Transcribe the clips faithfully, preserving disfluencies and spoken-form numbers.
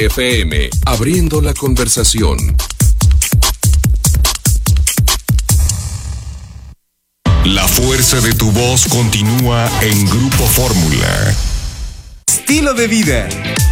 F M, abriendo la conversación. La fuerza de tu voz continúa en Grupo Fórmula. Estilo de vida.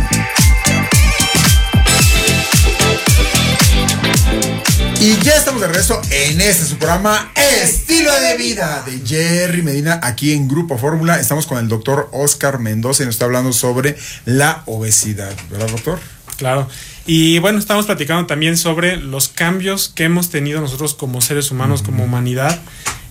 Y ya estamos de regreso en este su programa Estilo de Vida de Jerry Medina aquí en Grupo Fórmula. Estamos con el doctor Oscar Mendoza y nos está hablando sobre la obesidad, ¿verdad, doctor? Claro. Y bueno, estamos platicando también sobre los cambios que hemos tenido nosotros como seres humanos, uh-huh. como humanidad.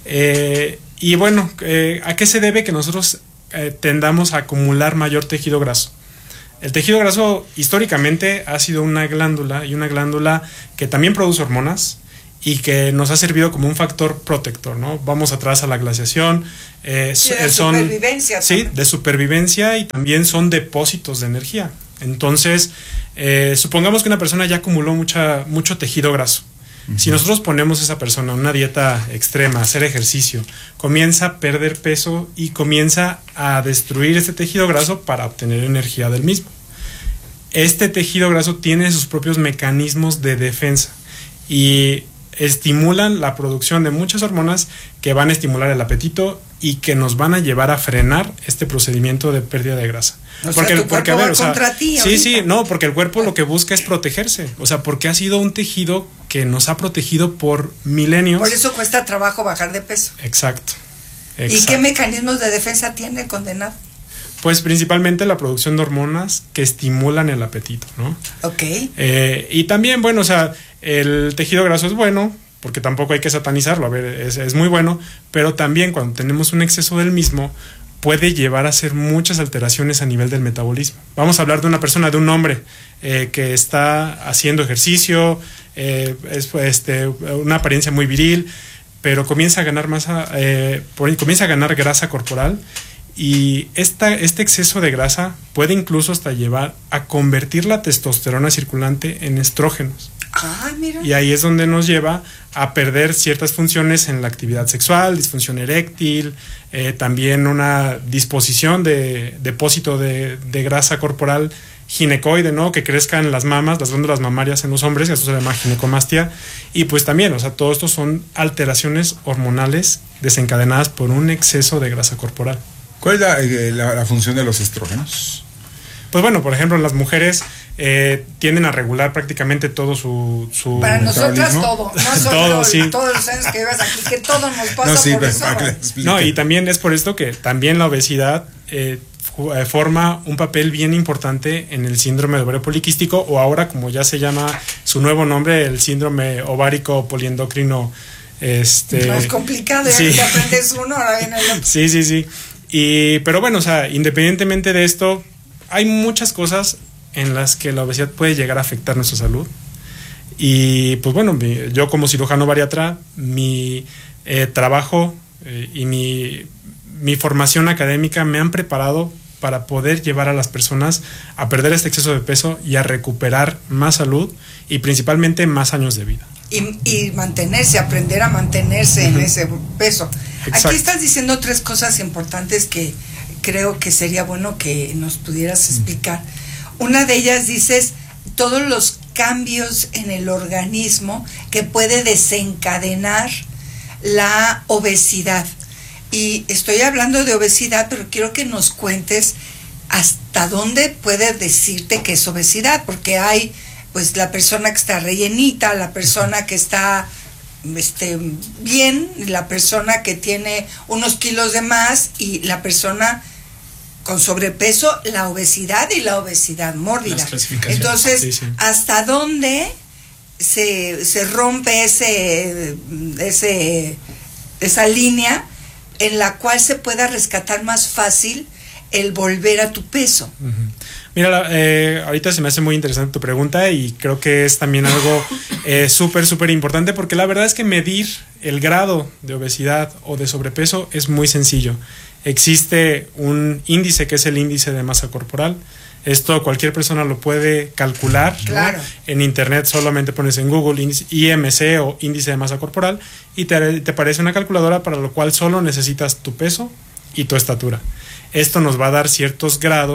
Eh, y bueno, eh, ¿a qué se debe que nosotros eh, tendamos a acumular mayor tejido graso? El tejido graso históricamente ha sido una glándula y una glándula que también produce hormonas y que nos ha servido como un factor protector, ¿no? Vamos atrás a la glaciación. Eh, y de son, supervivencia. Sí, también. de supervivencia y también son depósitos de energía. Entonces, eh, supongamos que una persona ya acumuló mucha, mucho tejido graso. Uh-huh. Si nosotros ponemos a esa persona en una dieta extrema, hacer ejercicio, comienza a perder peso y comienza a destruir este tejido graso para obtener energía del mismo. Este tejido graso tiene sus propios mecanismos de defensa y estimulan la producción de muchas hormonas que van a estimular el apetito y que nos van a llevar a frenar este procedimiento de pérdida de grasa. O porque, sea, tu porque a cuerpo ver, va o sea, contra ti sí, ahorita. sí, no, porque el cuerpo lo que busca es protegerse, o sea, porque ha sido un tejido que nos ha protegido por milenios. Por eso cuesta trabajo bajar de peso. Exacto. Exacto. ¿Y qué mecanismos de defensa tiene el condenado? Pues principalmente la producción de hormonas que estimulan el apetito, ¿no? Ok. Eh, y también, bueno, o sea, el tejido graso es bueno, porque tampoco hay que satanizarlo, a ver, es, es muy bueno, pero también cuando tenemos un exceso del mismo, puede llevar a hacer muchas alteraciones a nivel del metabolismo. Vamos a hablar de una persona, de un hombre eh, que está haciendo ejercicio, eh, es este, una apariencia muy viril, pero comienza a ganar masa, eh, comienza a ganar grasa corporal. Y esta, este exceso de grasa puede incluso hasta llevar a convertir la testosterona circulante en estrógenos. Ah, mira. Y ahí es donde nos lleva a perder ciertas funciones en la actividad sexual, disfunción eréctil, eh, también una disposición de depósito de, de grasa corporal ginecoide, ¿no? Que crezcan las mamas, las glándulas mamarias en los hombres, eso se llama ginecomastia. Y pues también, o sea, todo esto son alteraciones hormonales desencadenadas por un exceso de grasa corporal. ¿Cuál es la, eh, la, la función de los estrógenos? Pues bueno, por ejemplo, las mujeres eh, tienden a regular prácticamente todo su... su Para nosotras todo, no solo todo, sí. todos los años que llevas aquí, que todo nos pasa no, sí, por pero, eso. No, y también es por esto que también la obesidad eh, forma un papel bien importante en el síndrome de ovario poliquístico, o ahora, como ya se llama su nuevo nombre, el síndrome ovárico poliendocrino. Este, no es complicado, sí. ya que aprendes uno, ahora viene el otro. Sí, sí, sí. Y, pero bueno, o sea, independientemente de esto, hay muchas cosas en las que la obesidad puede llegar a afectar nuestra salud. Y pues bueno, mi, yo como cirujano bariatra, mi eh, trabajo eh, y mi, mi formación académica me han preparado para poder llevar a las personas a perder este exceso de peso y a recuperar más salud y principalmente más años de vida. Y, y mantenerse, aprender a mantenerse uh-huh. en ese peso. Exacto. Aquí estás diciendo tres cosas importantes que creo que sería bueno que nos pudieras explicar. Uh-huh. Una de ellas dices todos los cambios en el organismo que puede desencadenar la obesidad. Y estoy hablando de obesidad, pero quiero que nos cuentes hasta dónde puede decirte que es obesidad, porque hay pues la persona que está rellenita, la persona que está este, bien, la persona que tiene unos kilos de más y la persona con sobrepeso, la obesidad y la obesidad mórbida. Entonces, sí, sí. ¿hasta dónde se, se rompe ese, ese, esa línea en la cual se pueda rescatar más fácil el volver a tu peso? Uh-huh. Mira, eh, ahorita se me hace muy interesante tu pregunta y creo que es también algo eh, súper, súper importante, porque la verdad es que medir el grado de obesidad o de sobrepeso es muy sencillo. Existe un índice que es el índice de masa corporal. Esto cualquier persona lo puede calcular, claro. ¿no? En internet solamente pones en Google I M C o índice de masa corporal y te, te aparece una calculadora para lo cual solo necesitas tu peso y tu estatura. Esto nos va a dar ciertos grados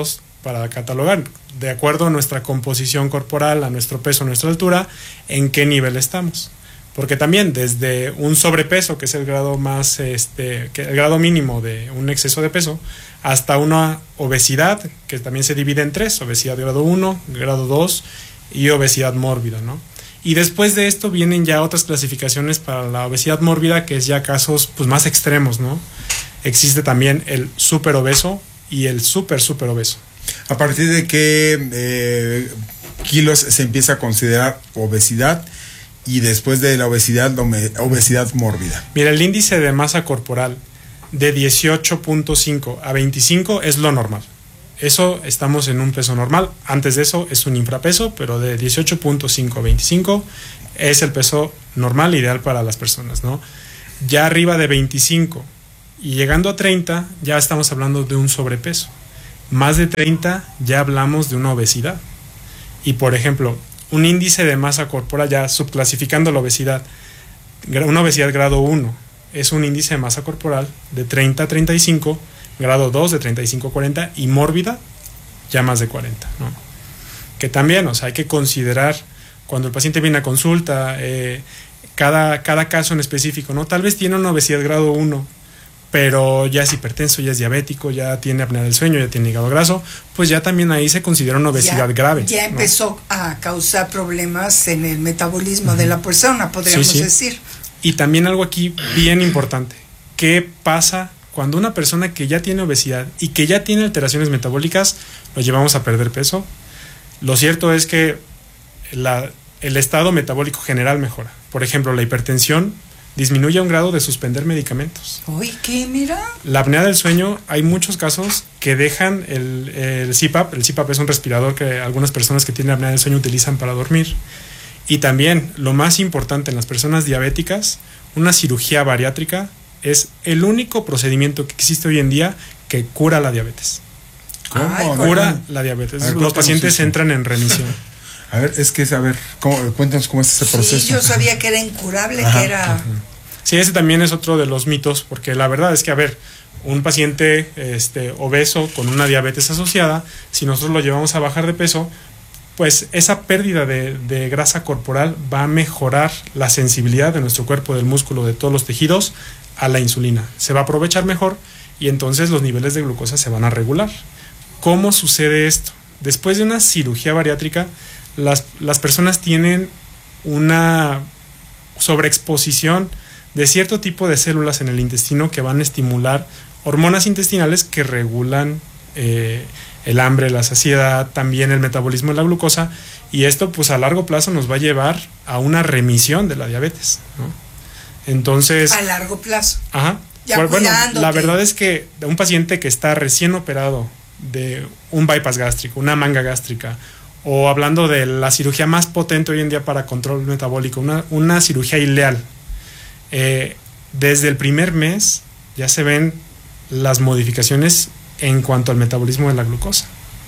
para catalogar, de acuerdo a nuestra composición corporal, a nuestro peso, a nuestra altura, en qué nivel estamos. Porque también desde un sobrepeso, que es el grado más, este, que el grado mínimo de un exceso de peso, hasta una obesidad, que también se divide en tres: obesidad grado uno, grado dos y obesidad mórbida, ¿no? Y después de esto vienen ya otras clasificaciones para la obesidad mórbida, que es ya casos pues más extremos, ¿no? Existe también el super obeso y el super super obeso. ¿A partir de qué eh, kilos se empieza a considerar obesidad? Y después de la obesidad, la obesidad mórbida. Mira, el índice de masa corporal de dieciocho punto cinco a veinticinco es lo normal. Eso, estamos en un peso normal. Antes de eso es un infrapeso, pero de dieciocho punto cinco a veinticinco es el peso normal, ideal para las personas, ¿no? Ya arriba de veinticinco y llegando a treinta, ya estamos hablando de un sobrepeso. Más de treinta, ya hablamos de una obesidad. Y por ejemplo, un índice de masa corporal, ya subclasificando la obesidad, una obesidad grado uno es un índice de masa corporal de treinta a treinta y cinco, grado dos de treinta y cinco a cuarenta y mórbida ya más de cuarenta, ¿no? Que también, o sea, hay que considerar cuando el paciente viene a consulta, eh, cada, cada caso en específico, ¿no? Tal vez tiene una obesidad grado uno, pero ya es hipertenso, ya es diabético, ya tiene apnea del sueño, ya tiene hígado graso, pues ya también ahí se considera una obesidad ya, grave. Ya empezó, ¿no?, a causar problemas en el metabolismo uh-huh. de la persona, podríamos sí, sí. decir. Y también algo aquí bien importante, ¿qué pasa cuando una persona que ya tiene obesidad y que ya tiene alteraciones metabólicas lo llevamos a perder peso? Lo cierto es que la, el estado metabólico general mejora. Por ejemplo, la hipertensión disminuye a un grado de suspender medicamentos. Uy, ¿qué? Mira. La apnea del sueño, hay muchos casos que dejan el, el C PAP. El C PAP es un respirador que algunas personas que tienen apnea del sueño utilizan para dormir. Y también, lo más importante en las personas diabéticas, una cirugía bariátrica es el único procedimiento que existe hoy en día que cura la diabetes. ¿Cómo? Cura la diabetes. Ver, los pacientes eso. entran en remisión. A ver, es que, a ver, ¿cómo, cuéntanos cómo es ese proceso. Sí, yo sabía que era incurable, ajá, que era... Ajá. Sí, ese también es otro de los mitos, porque la verdad es que, a ver, un paciente este, obeso con una diabetes asociada, si nosotros lo llevamos a bajar de peso, pues esa pérdida de, de grasa corporal va a mejorar la sensibilidad de nuestro cuerpo, del músculo, de todos los tejidos, a la insulina. Se va a aprovechar mejor y entonces los niveles de glucosa se van a regular. ¿Cómo sucede esto? Después de una cirugía bariátrica, las, las personas tienen una sobreexposición de cierto tipo de células en el intestino que van a estimular hormonas intestinales que regulan eh, el hambre, la saciedad, también el metabolismo de la glucosa, y esto pues a largo plazo nos va a llevar a una remisión de la diabetes, ¿no? Entonces... A largo plazo. Ajá. Ya bueno, cuidándote. La verdad es que un paciente que está recién operado de un bypass gástrico, una manga gástrica, o hablando de la cirugía más potente hoy en día para control metabólico, una, una cirugía ileal, eh, desde el primer mes ya se ven las modificaciones en cuanto al metabolismo de la glucosa,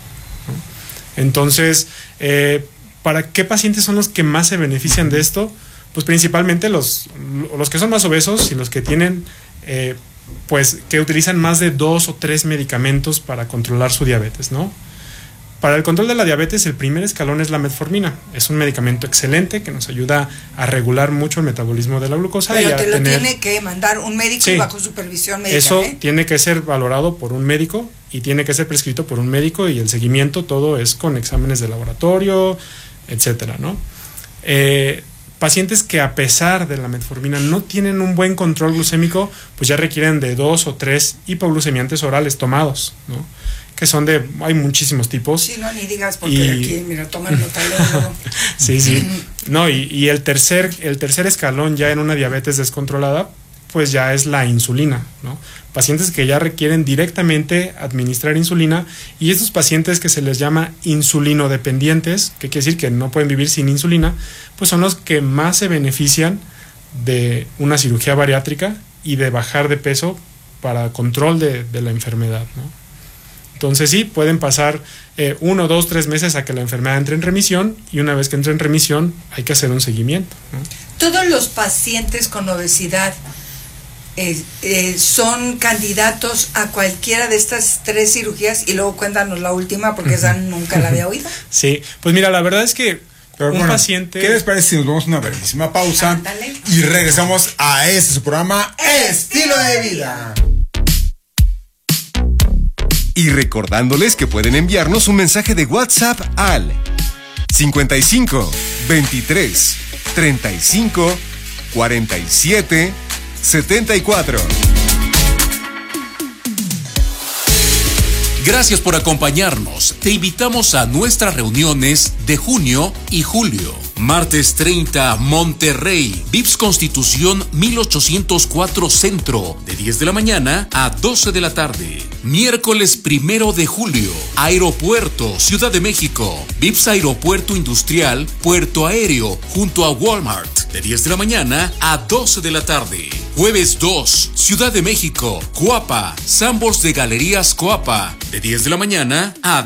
¿no? Entonces, eh, ¿para qué pacientes son los que más se benefician de esto? Pues principalmente los, los que son más obesos y los que tienen, eh, pues, que utilizan más de dos o tres medicamentos para controlar su diabetes, ¿no? Para el control de la diabetes, el primer escalón es la metformina. Es un medicamento excelente que nos ayuda a regular mucho el metabolismo de la glucosa. Pero y a te lo tener... tiene que mandar un médico sí, bajo supervisión médica. Eso ¿eh? tiene que ser valorado por un médico y tiene que ser prescrito por un médico, y el seguimiento todo es con exámenes de laboratorio, etcétera, ¿no? Eh, pacientes que a pesar de la metformina no tienen un buen control glucémico, pues ya requieren de dos o tres hipoglucemiantes orales tomados, ¿no? Que son de, hay muchísimos tipos. Sí, no, ni digas porque y... aquí, mira, toman nota. Sí, sí. No, y, y el tercer, el tercer escalón ya en una diabetes descontrolada, pues ya es la insulina, ¿no? Pacientes que ya requieren directamente administrar insulina, y estos pacientes que se les llama insulinodependientes, que quiere decir que no pueden vivir sin insulina, pues son los que más se benefician de una cirugía bariátrica y de bajar de peso para control de, de la enfermedad, ¿no? Entonces sí, pueden pasar eh, uno, dos, tres meses a que la enfermedad entre en remisión, y una vez que entre en remisión hay que hacer un seguimiento, ¿no? Todos los pacientes con obesidad eh, eh, son candidatos a cualquiera de estas tres cirugías, y luego cuéntanos la última porque esa nunca la había oído. Sí, pues mira, la verdad es que Pero un bueno, paciente... ¿qué les parece si nos vamos a una brevísima pausa Ándale. y regresamos a este su programa Estilo de Vida? Y recordándoles que pueden enviarnos un mensaje de WhatsApp al cincuenta y cinco, veintitrés, treinta y cinco, cuarenta y siete, setenta y cuatro. Gracias por acompañarnos. Te invitamos a nuestras reuniones de junio y julio. Martes treinta, Monterrey, V I P S Constitución mil ochocientos cuatro Centro, de diez de la mañana a doce de la tarde. Miércoles primero de julio, Aeropuerto, Ciudad de México, V I P S Aeropuerto Industrial, Puerto Aéreo, junto a Walmart, de diez de la mañana a doce de la tarde. Jueves dos, Ciudad de México, Coapa, Sambors de Galerías Coapa, de diez de la mañana a